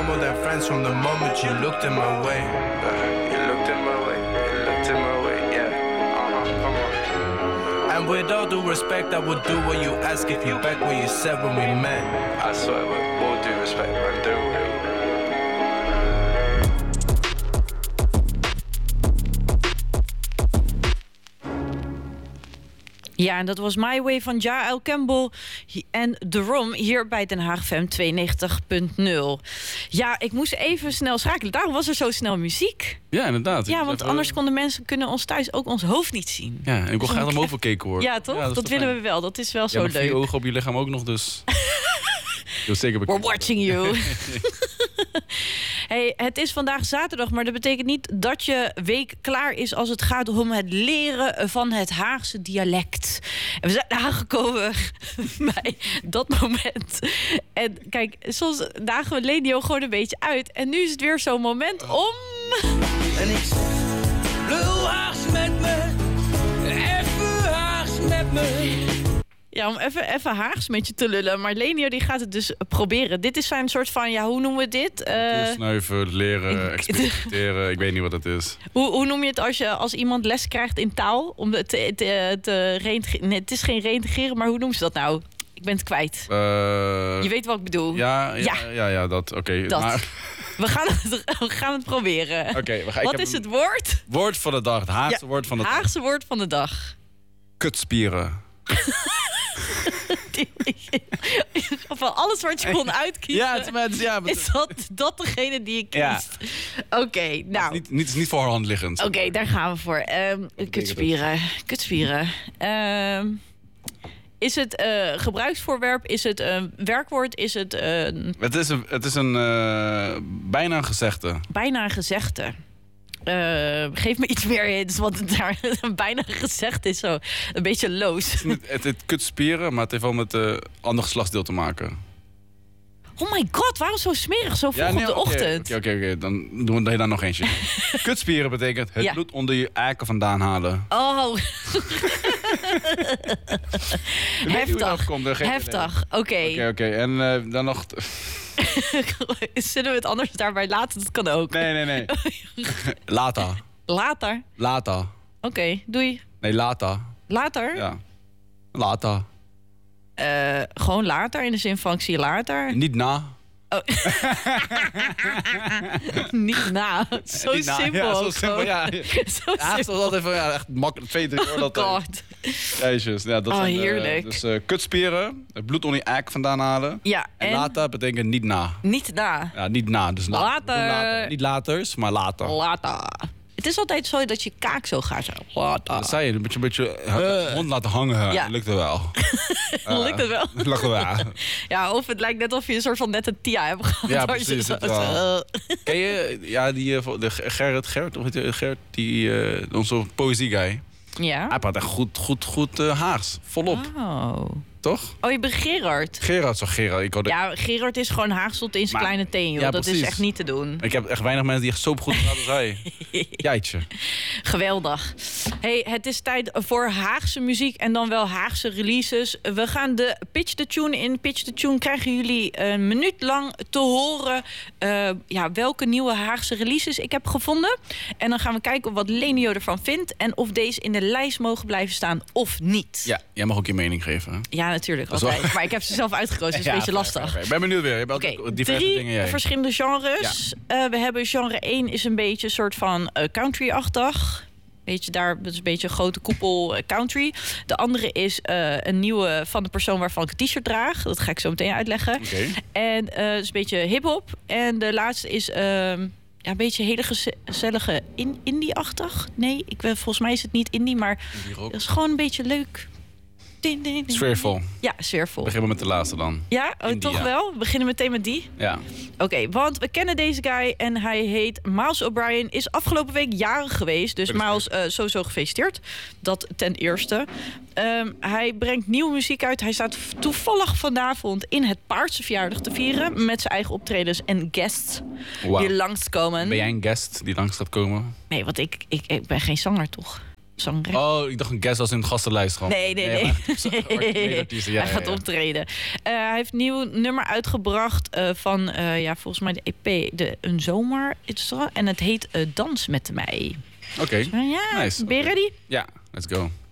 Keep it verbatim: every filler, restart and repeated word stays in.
more than friends from the moment you looked in my way. Uh, you looked in my way, you looked in my way, yeah. Uh-huh, come on. And with all due respect, I would do what you ask if you back what you said when we met. I swear, with all due respect, man, do it. Ja, en dat was My Way van Ja El Campbell en The Rom hier bij Den Haag F M tweeënnegentig punt nul. Ja, ik moest even snel schakelen. Daarom was er zo snel muziek. Ja, inderdaad. Ja, want anders konden mensen kunnen ons thuis ook ons hoofd niet zien. Ja, en ik wil graag naar boven gekeken worden. Ja, toch? Ja, dat dat willen fijn. we wel. Dat is wel zo ja, leuk. vier ogen op je lichaam ook nog, dus... zeker We're watching you. Hey, het is vandaag zaterdag, maar dat betekent niet dat je week klaar is als het gaat om het leren van het Haagse dialect. En we zijn aangekomen bij dat moment. En kijk, soms dagen we Lenio gewoon een beetje uit. En nu is het weer zo'n moment om... En ik zeg, lul Haags met me, even Haags met me. Ja, om even, even Haags met je te lullen. Maar Lenio die gaat het dus proberen. Dit is zijn soort van, ja, hoe noemen we dit? Uh, Snuiven, leren, experimenteren. Ik weet niet wat het is. Hoe, hoe noem je het als je als iemand les krijgt in taal? Om te, te, te, te reintegreren. Nee, het is geen reintegreren, maar hoe noemen ze dat nou? Ik ben het kwijt. Uh, je weet wat ik bedoel. Ja, ja, ja, ja, ja dat. Oké. Okay, dat. Maar... We gaan het, we gaan het proberen. Oké, okay, we gaan. Wat is het woord? Woord van de dag. Het Haagse ja, woord van de dag. Haagse woord van de dag. Kutspieren. Van alles wat je kon uitkiezen, ja, het, het, ja, is dat, dat degene die je kiest. Ja. Oké, okay, nou. Niet, niet, niet voor hand liggend. Oké, okay, daar gaan we voor. Um, kutspieren. Kutspieren. Um, is het uh, gebruiksvoorwerp? Is het een werkwoord? Is het een... Het is een, het is een uh, bijna een gezegde. Bijna een gezegde. Uh, geef me iets meer hints, want het daar bijna gezegd is zo een beetje loos. Het, het, het, het kutspieren, maar het heeft wel met een uh, ander geslachtsdeel te maken. Oh my god, waarom zo smerig, zo vroeg ja, nee, op de okay, ochtend? Oké, okay, oké, okay. Dan doen we daar nog eentje. Kutspieren betekent het ja. bloed onder je eiken vandaan halen. Oh. Heftig, komt, heftig, oké. Okay. Oké, okay, oké, okay. En uh, dan nog... Zullen we het anders daarbij laten? Dat kan ook. Nee, nee, nee. Later. Later? Later. Oké, okay, doei. Nee, later. Later? Ja. Later. Uh, gewoon later, in de zin van ik zie je later. Niet na. Oh. Niet na. Zo Niet na. simpel. Ja, zo simpel, ja. Zo ja, simpel. Dat even, ja, echt makkelijk. Twee, drie uur. Oh god. Jezus. Ja, dat oh, zijn, heerlijk. Uh, dus uh, kutspieren, het bloed onder je eik vandaan halen. Ja, en, en later betekent niet na. Niet na. Ja, niet na. Dus la later. later. Niet laters, maar later. Later. Het is altijd zo dat je kaak zo gaat. Zo. Later. Dat zei je. Een beetje, een beetje uh, mond laten hangen. Ja. Lukt het wel. uh, Lukt het wel? Lukt het wel. Ja, of het lijkt net of je een soort van net een Tia hebt gehad. Ja, precies. Het wel. Ken je ja, die, de Gerrit, Gerrit, of het, Gerrit, die, uh, onze poëzie-guy? Ja. Hij praat echt goed, goed, goed uh, Haags. Volop. Oh. Toch? Oh, je bent Gerard. Gerard, zo Gerard. Ik hoorde... Ja, Gerard is gewoon Haags tot in zijn kleine teen, joh. Ja, dat is echt niet te doen. Ik heb echt weinig mensen die echt zo goed praten als hij. Jeitje. Geweldig. Hey, het is tijd voor Haagse muziek en dan wel Haagse releases. We gaan de Pitch the Tune in. Pitch the Tune krijgen jullie een minuut lang te horen uh, ja, welke nieuwe Haagse releases ik heb gevonden. En dan gaan we kijken wat Lenio ervan vindt en of deze in de lijst mogen blijven staan of niet. Ja, jij mag ook je mening geven. Hè? Ja, natuurlijk. Altijd. Wel... Maar ik heb ze zelf uitgekozen, dus ja, een beetje lastig. Okay. Ik ben benieuwd weer. Je hebt okay, ook diverse drie dingen. Jij. verschillende genres. Ja. Uh, we hebben genre één is een beetje een soort van uh, country-achtig. Beetje daar, dat is een beetje een grote koepel uh, country. De andere is uh, een nieuwe van de persoon waarvan ik een t-shirt draag. Dat ga ik zo meteen uitleggen. Okay. En uh, het is een beetje hip-hop. En de laatste is... Uh, Ja, een beetje hele gezellige in indie-achtig. Nee, ik, volgens mij is het niet indie, maar het is gewoon een beetje leuk. Ding, ding, ding. Sfeervol. Ja, sfeervol. Beginnen we met de laatste dan. Ja, oh, indie, toch ja. wel? We beginnen meteen met die? Ja. Oké, okay, want we kennen deze guy en hij heet Miles O'Brien. Is afgelopen week jarig geweest. Dus Miles, uh, sowieso gefeliciteerd. Dat ten eerste. Um, hij brengt nieuwe muziek uit. Hij staat toevallig vanavond in het Paardse verjaardag te vieren. Met zijn eigen optredens en guests wow. die langskomen. Ben jij een guest die langs gaat komen? Nee, want ik, ik, ik ben geen zanger, toch? zangeres. Oh, ik dacht een guest als in het gastenlijst gewoon. Nee, nee, nee. nee. Artiesten, ja, hij gaat ja, ja. optreden. Uh, hij heeft een nieuw nummer uitgebracht uh, van, uh, ja, volgens mij de E P, de Een Zomer. En het heet uh, Dans met mij. Oké, okay. uh, ja, nice. Ben je okay. ready? Ja, let's go.